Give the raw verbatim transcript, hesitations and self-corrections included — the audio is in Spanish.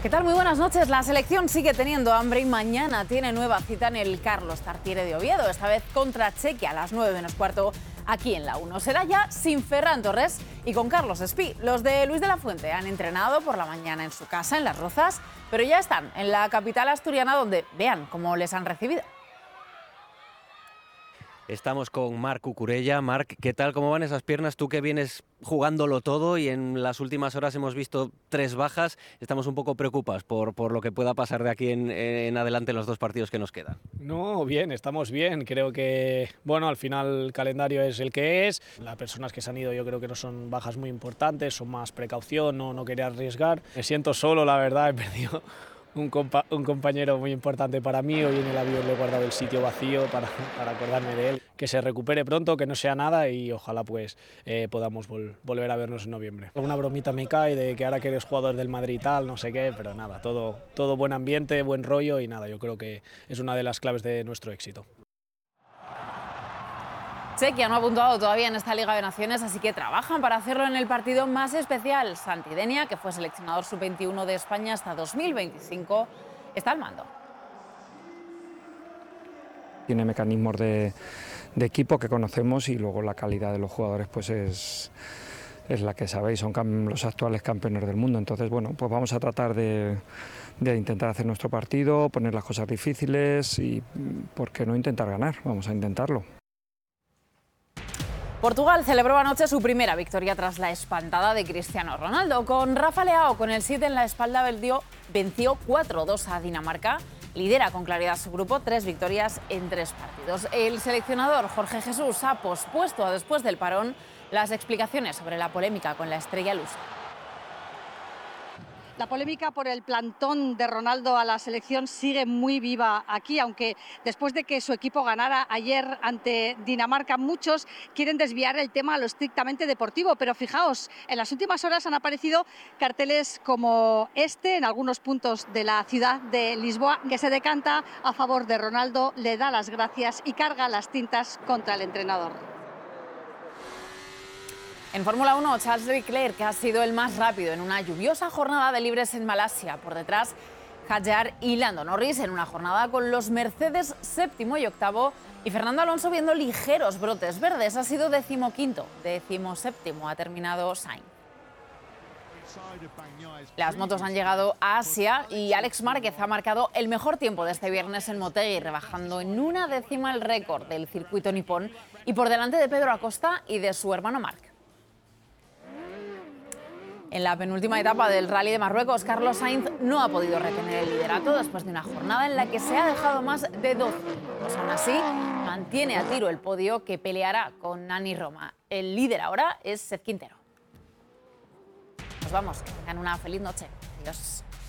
¿Qué tal? Muy buenas noches. La selección sigue teniendo hambre y mañana tiene nueva cita en el Carlos Tartiere de Oviedo, esta vez contra Chequia a las nueve menos cuarto aquí en la uno. Será ya sin Ferran Torres y con Carlos Espí. Los de Luis de la Fuente han entrenado por la mañana en su casa, en Las Rozas, pero ya están en la capital asturiana donde vean cómo les han recibido. Estamos con Marc Cucurella. Marc, ¿qué tal? ¿Cómo van esas piernas? Tú que vienes jugándolo todo y en las últimas horas hemos visto tres bajas. Estamos un poco preocupados por, por lo que pueda pasar de aquí en, en adelante en los dos partidos que nos quedan. No, bien, estamos bien. Creo que, bueno, al final el calendario es el que es. Las personas que se han ido yo creo que no son bajas muy importantes, son más precaución, no, no quería arriesgar. Me siento solo, la verdad, he perdido un, compa un compañero muy importante para mí. Hoy en el avión le he guardado el sitio vacío para, para acordarme de él. Que se recupere pronto, que no sea nada y ojalá pues eh, podamos vol volver a vernos en noviembre. Alguna bromita me cae de que ahora que eres jugador del Madrid y tal, no sé qué, pero nada, todo, todo buen ambiente, buen rollo y nada, yo creo que es una de las claves de nuestro éxito. Chequia no ha puntuado todavía en esta Liga de Naciones, así que trabajan para hacerlo en el partido más especial. Santi Denia, que fue seleccionador sub veintiuno de España hasta dos mil veinticinco, está al mando. Tiene mecanismos de, de equipo que conocemos y luego la calidad de los jugadores pues es, es la que sabéis, son los actuales campeones del mundo. Entonces, bueno, pues vamos a tratar de, de intentar hacer nuestro partido, poner las cosas difíciles y, ¿por qué no intentar ganar? Vamos a intentarlo. Portugal celebró anoche su primera victoria tras la espantada de Cristiano Ronaldo. Con Rafa Leao con el siete en la espalda venció cuatro dos a Dinamarca. Lidera con claridad su grupo, tres victorias en tres partidos. El seleccionador Jorge Jesús ha pospuesto a después del parón las explicaciones sobre la polémica con la estrella lusa. La polémica por el plantón de Ronaldo a la selección sigue muy viva aquí, aunque después de que su equipo ganara ayer ante Dinamarca, muchos quieren desviar el tema a lo estrictamente deportivo. Pero fijaos, en las últimas horas han aparecido carteles como este en algunos puntos de la ciudad de Lisboa, que se decanta a favor de Ronaldo, le da las gracias y carga las tintas contra el entrenador. En Fórmula uno, Charles Leclerc ha sido el más rápido en una lluviosa jornada de libres en Malasia. Por detrás, Hadjar y Lando Norris en una jornada con los Mercedes séptimo y octavo. Y Fernando Alonso viendo ligeros brotes verdes. Ha sido decimoquinto, decimoséptimo ha terminado Sainz. Las motos han llegado a Asia y Alex Márquez ha marcado el mejor tiempo de este viernes en Motegi, rebajando en una décima el récord del circuito nipón y por delante de Pedro Acosta y de su hermano Marc. En la penúltima etapa del Rally de Marruecos, Carlos Sainz no ha podido retener el liderato después de una jornada en la que se ha dejado más de doce puntos. Aún así, mantiene a tiro el podio que peleará con Nani Roma. El líder ahora es Seth Quintero. Nos vamos, que tengan una feliz noche. Adiós.